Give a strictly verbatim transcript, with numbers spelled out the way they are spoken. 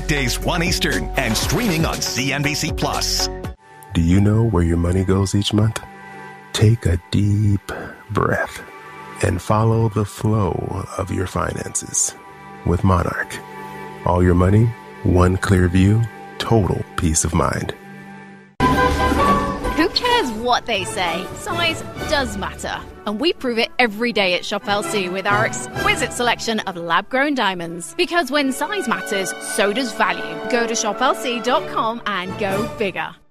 weekdays one Eastern and streaming on C N B C Plus. Do you know where your money goes each month? Take a deep breath and follow the flow of your finances with Monarch. All your money, one clear view, total peace of mind. Who cares what they say? Size does matter. And we prove it every day at Shop L C with our exquisite selection of lab-grown diamonds. Because when size matters, so does value. Go to shop L C dot com and go bigger.